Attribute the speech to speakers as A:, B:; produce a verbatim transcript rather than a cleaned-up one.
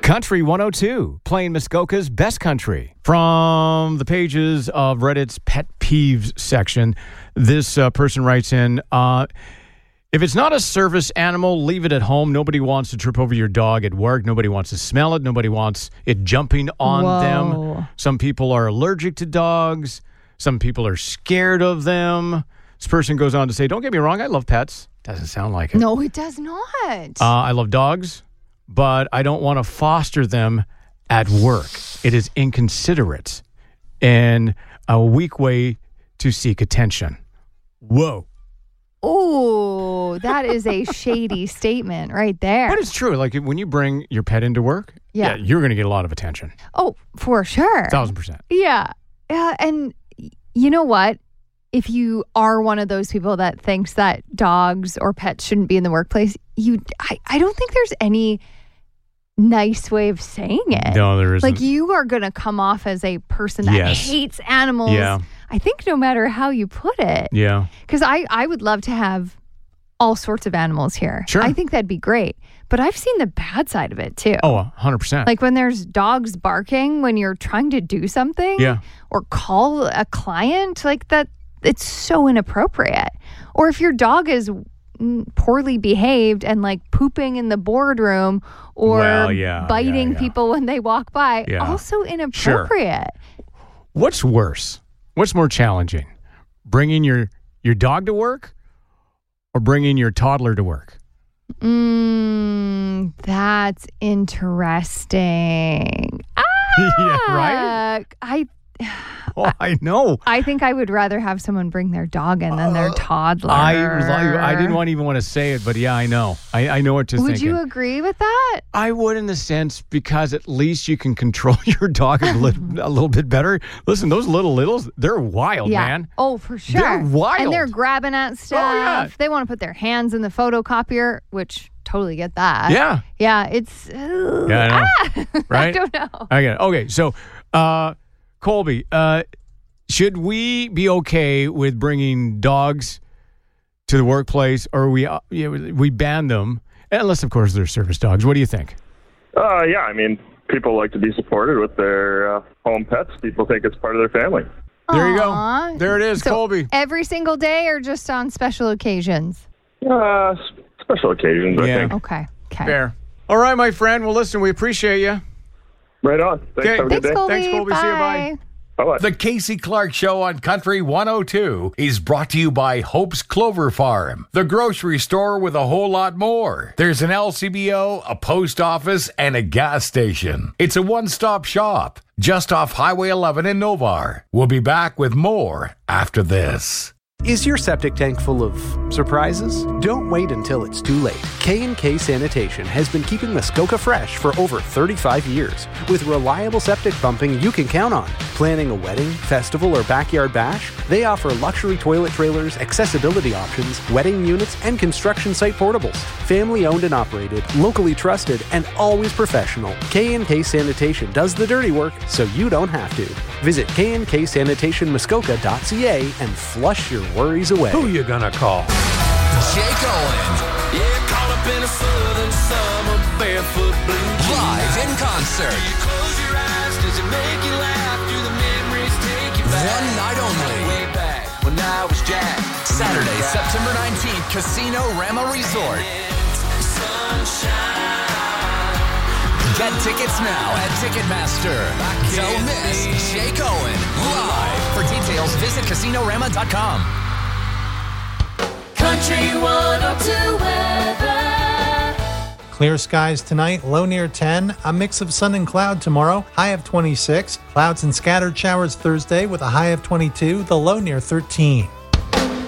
A: Country one oh two, playing Muskoka's best country. From the pages of Reddit's Pet Peeves section, this uh, person writes in, uh, if it's not a service animal, leave it at home. Nobody wants to trip over your dog at work. Nobody wants to smell it. Nobody wants it jumping on
B: Whoa.
A: them. Some people are allergic to dogs. Some people are scared of them. This person goes on to say, don't get me wrong, I love pets. Doesn't sound like it.
B: No, it does not.
A: Uh, I love dogs, but I don't want to foster them at work. It is inconsiderate and a weak way to seek attention. Whoa.
B: Oh, that is a shady statement right there.
A: But it's true. Like when you bring your pet into work,
B: Yeah.
A: yeah, you're going to get a lot of attention.
B: Oh, for sure.
A: Thousand percent.
B: Yeah. Yeah. And y- you know what? If you are one of those people that thinks that dogs or pets shouldn't be in the workplace, you, I, I don't think there's any nice way of saying it.
A: No, there isn't.
B: Like you are going to come off as a person that
A: Yes.
B: hates animals.
A: Yeah.
B: I think no matter how you put it.
A: Yeah.
B: Because I, I would love to have all sorts of animals here.
A: Sure.
B: I think that'd be great. But I've seen the bad side of it too.
A: Oh, one hundred percent.
B: Like when there's dogs barking when you're trying to do something
A: Yeah.
B: or call a client, like that, it's so inappropriate. Or if your dog is mm, poorly behaved and like pooping in the boardroom or
A: Well, yeah,
B: biting
A: yeah, yeah.
B: people when they walk by,
A: Yeah.
B: also inappropriate.
A: What's worse? What's more challenging? Bringing your, your dog to work or bringing your toddler to work?
B: Mm, that's interesting. Ah,
A: Yeah, right?
B: I
A: Oh, I know.
B: I think I would rather have someone bring their dog in than their toddler.
A: I I didn't want even want to say it, but yeah, I know. I, I know what you're
B: Would
A: thinking.
B: you agree with that?
A: I would in the sense because at least you can control your dog a little, a little bit better. Listen, those little littles, they're wild,
B: Yeah.
A: man.
B: Oh, for sure.
A: They're wild.
B: And they're grabbing at stuff.
A: yeah.
B: They want to put their hands in the photocopier, which totally get that.
A: Yeah.
B: Yeah, it's... Uh,
A: Yeah, I know.
B: ah!
A: Right?
B: I don't know.
A: I get it. Okay, so uh, Colby, uh, should we be okay with bringing dogs to the workplace, or we uh, yeah, we ban them, unless of course they're service dogs? What do you think?
C: Uh, yeah, I mean, people like to be supported with their uh, home pets. People think it's part of their family.
A: There you
B: Aw.
A: go. There it is,
B: So
A: Colby.
B: every single day or just on special occasions?
C: Uh, s- special occasions, I
A: Yeah.
C: think.
B: Okay. Okay.
A: Fair. All right, my friend. Well, listen, we appreciate you.
C: Right on. Thanks.
A: Okay.
C: Have a good
B: Thanks,
C: day.
B: Colby.
A: Thanks, Colby.
B: Bye.
A: See you. Bye.
C: Bye-bye.
D: The Casey Clark Show on Country one oh two is brought to you by Hope's Clover Farm, the grocery store with a whole lot more. There's an L C B O, a post office, and a gas station. It's a one-stop shop just off Highway eleven in Novar. We'll be back with more after this.
E: Is your septic tank full of surprises? Don't wait until it's too late. K and K Sanitation has been keeping Muskoka fresh for over thirty-five years. With reliable septic pumping you can count on. Planning a wedding, festival, or backyard bash? They offer luxury toilet trailers, accessibility options, wedding units, and construction site portables. Family owned and operated, locally trusted, and always professional. K and K Sanitation does the dirty work so you don't have to. Visit k and k sanitation muskoka dot c a and flush your worries away.
D: Who you gonna call?
F: Jake Owen. Yeah, caught up in a southern summer barefoot blue. Live in concert. You close your eyes, does it make you laugh? Do the memories take you back? One night only. Way back when I was Jack. Saturday, September nineteenth, Casino Rama Resort. Sunshine. Get tickets now at Ticketmaster. Don't miss Jake Owen live. For details, visit casino rama dot com. Country one oh two weather.
G: Clear skies tonight, low near ten. A mix of sun and cloud tomorrow, high of twenty-six. Clouds and scattered showers Thursday with a high of twenty-two, the low near thirteen.